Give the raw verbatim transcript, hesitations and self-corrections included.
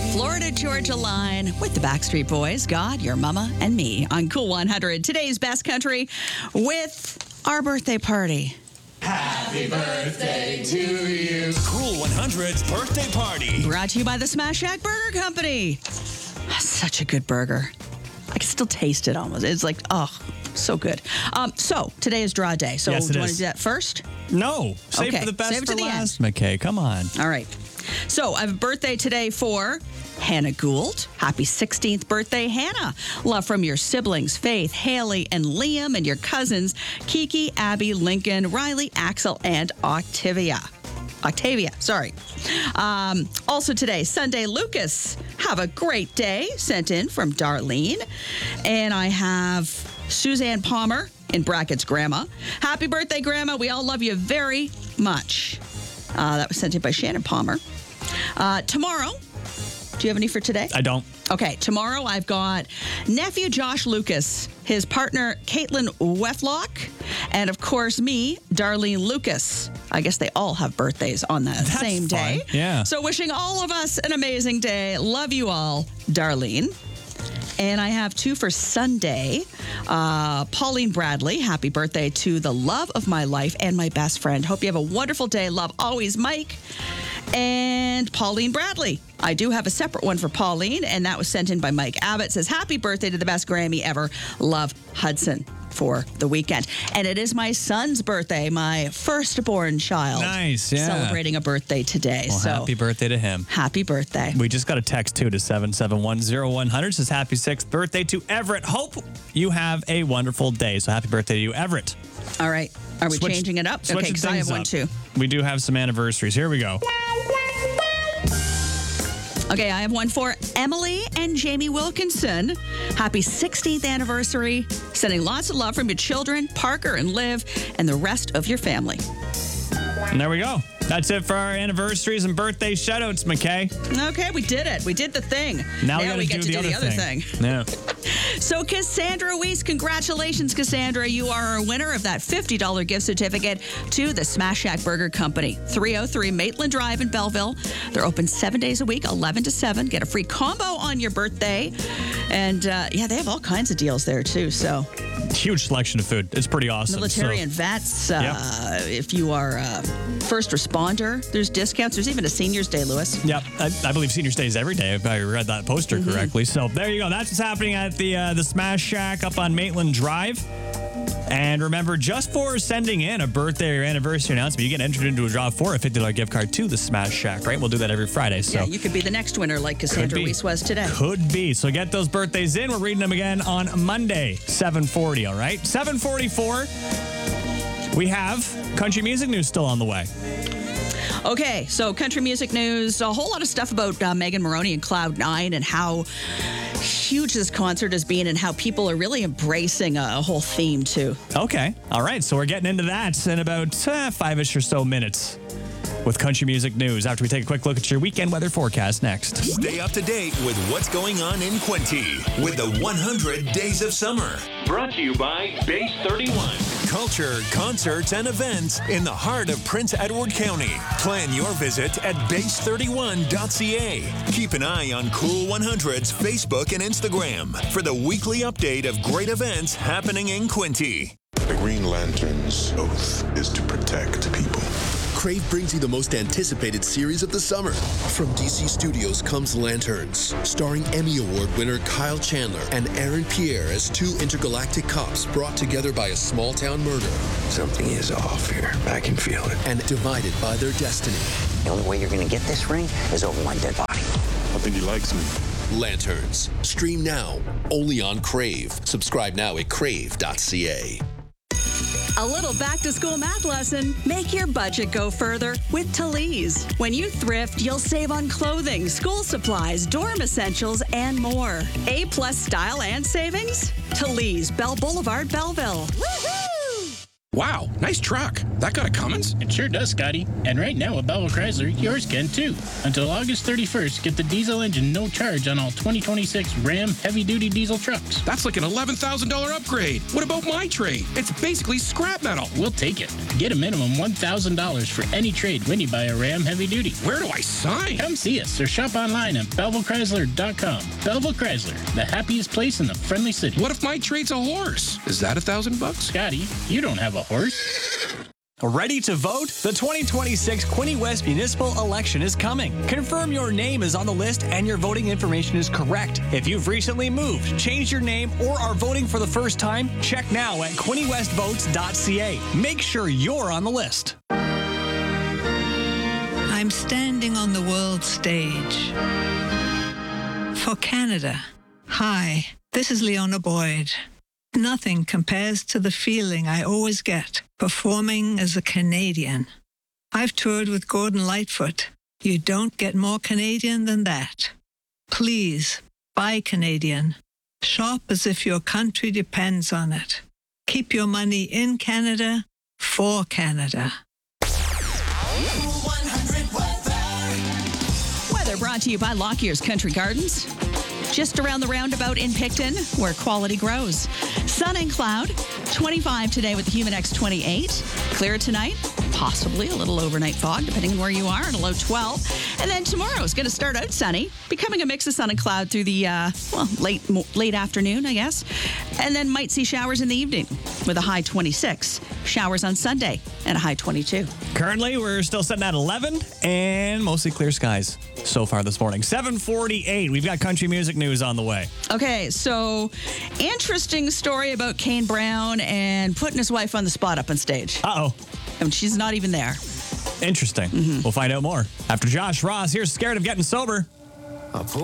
Florida Georgia Line with the Backstreet Boys, God, Your Mama, and Me on Cool one hundred. Today's Best Country with our birthday party. Happy birthday to you. Cool one hundred's birthday party. Brought to you by the Smash Shack Burger Company. Such a good burger. I can still taste it almost. It's like, oh, so good. Um, so today is draw day. So Yes, do it you want to is. do that first? No. Save Okay, for the best save it for to the last, McKay. Come on. All right. So I have a birthday today for Hannah Gould. Happy sixteenth birthday, Hannah. Love from your siblings, Faith, Haley, and Liam, and your cousins, Kiki, Abby, Lincoln, Riley, Axel, and Octavia. Octavia, sorry. Um, also today, Sunday, Lucas. Have a great day. Sent in from Darlene. And I have Suzanne Palmer, in brackets, Grandma. Happy birthday, Grandma. We all love you very much. Uh, that was sent in by Shannon Palmer. Uh, tomorrow, do you have any for today? I don't. Okay, tomorrow I've got nephew Josh Lucas, his partner Caitlin Weflock, and of course me, Darlene Lucas. I guess they all have birthdays on that That's same day. fun, yeah. So wishing all of us an amazing day. Love you all, Darlene. And I have two for Sunday. Uh, Pauline Bradley, happy birthday to the love of my life and my best friend. Hope you have a wonderful day. Love always, Mike. And Pauline Bradley. I do have a separate one for Pauline, and that was sent in by Mike Abbott. Says, happy birthday to the best Grammy ever. Love, Hudson, for the weekend. And it is my son's birthday, my firstborn child. Nice, yeah. Celebrating a birthday today. Well, so happy birthday to him. happy birthday. We just got a text, too, to seven seven one zero one hundred. Says, happy sixth birthday to Everett. Hope you have a wonderful day. So happy birthday to you, Everett. All right. Are we Switch- changing it up? Okay, switching because I have things one up. too. We do have some anniversaries. Here we go. Okay, I have one for Emily and Jamie Wilkinson. Happy sixteenth anniversary. Sending lots of love from your children, Parker and Liv, and the rest of your family. And there we go. That's it for our anniversaries and birthday shout-outs, McKay. Okay, we did it. We did the thing. Now, we, gotta get do to the do other the other thing. thing. Yeah. So, Cassandra Weiss, congratulations, Cassandra. You are a winner of that fifty dollars gift certificate to the Smash Shack Burger Company, three oh three Maitland Drive in Belleville. They're open seven days a week, eleven to seven. Get a free combo on your birthday. And, uh, yeah, they have all kinds of deals there, too. So, Huge selection of food. It's pretty awesome. military So- and vets, uh, if you are a first responder, there's discounts. There's even a Seniors Day, Lewis. Yep, I, I believe Senior Days every day, if I read that poster Mm-hmm. correctly. So there you go. That's what's happening at the uh, the Smash Shack up on Maitland Drive. And remember, just for sending in a birthday or anniversary announcement, you get entered into a draw for a fifty dollars gift card to the Smash Shack, right? We'll do that every Friday. So Yeah, you could be the next winner like Cassandra be. Weiss was today. Could be. So get those birthdays in. We're reading them again on Monday, seven forty, all right? seven forty-four, we have country music news still on the way. Okay, so country music news, a whole lot of stuff about uh, Megan Moroney and Cloud Nine and how huge this concert has been and how people are really embracing a, a whole theme too. Okay. All right. So we're getting into that in about uh, five-ish or so minutes with country music news after we take a quick look at your weekend weather forecast next. Stay up to date with what's going on in Quinty with the one hundred Days of Summer. Brought to you by Base thirty-one. Culture, concerts, and events in the heart of Prince Edward County. Plan your visit at base thirty-one dot c a. Keep an eye on Cool one hundred's Facebook and Instagram for the weekly update of great events happening in Quinty. The Green Lantern's oath is to protect people. Crave brings you the most anticipated series of the summer. From D C Studios comes Lanterns, starring Emmy Award winner Kyle Chandler and Aaron Pierre as two intergalactic cops brought together by a small-town murder. Something is off here. I can feel it. And divided by their destiny. The only way you're going to get this ring is over my dead body. I think he likes me. Lanterns. Stream now, only on Crave. Subscribe now at crave dot c a. A little back-to-school math lesson. Make your budget go further with Talese. When you thrift, you'll save on clothing, school supplies, dorm essentials, and more. A-plus style and savings? Talese, Bell Boulevard, Belleville. Woohoo! Wow, nice truck. That got a Cummins? It sure does, Scotty. And right now at Belleville Chrysler, yours can too. Until August thirty-first, get the diesel engine no charge on all twenty twenty-six Ram heavy-duty diesel trucks. That's like an eleven thousand dollars upgrade. What about my trade? It's basically scrap metal. We'll take it. Get a minimum one thousand dollars for any trade when you buy a Ram heavy-duty. Where do I sign? Come see us or shop online at Belleville Chrysler dot com. Belleville Chrysler, the happiest place in the friendly city. What if my trade's a horse? Is that a thousand bucks? Scotty, you don't have a horse. Ready to vote? The twenty twenty-six Quinte West Municipal Election is coming. Confirm your name is on the list and your voting information is correct. If you've recently moved, changed your name, or are voting for the first time, check now at quinte west votes dot c a. Make sure you're on the list. I'm standing on the world stage for Canada. Hi, this is Leona Boyd. Nothing compares to the feeling I always get performing as a Canadian. I've toured with Gordon Lightfoot. You don't get more Canadian than that. Please, buy Canadian. Shop as if your country depends on it. Keep your money in Canada, for Canada. Weather brought to you by Lockyer's Country Gardens. Just around the roundabout in Picton, where quality grows. Sun and cloud, twenty-five today with the Humidex twenty-eight. Clear tonight, possibly a little overnight fog, depending on where you are, at a low twelve. And then tomorrow is going to start out sunny, becoming a mix of sun and cloud through the, uh, well, late late afternoon, I guess. And then might see showers in the evening with a high twenty-six. Showers on Sunday and a high twenty-two. Currently, we're still sitting at eleven and mostly clear skies so far this morning. seven forty-eight. We've got country music news on the way. Okay, so interesting story about Kane Brown and putting his wife on the spot up on stage. Uh-oh. And she's not even there. Interesting. Mm-hmm. We'll find out more. After Josh Ross, here's Scared of Getting Sober.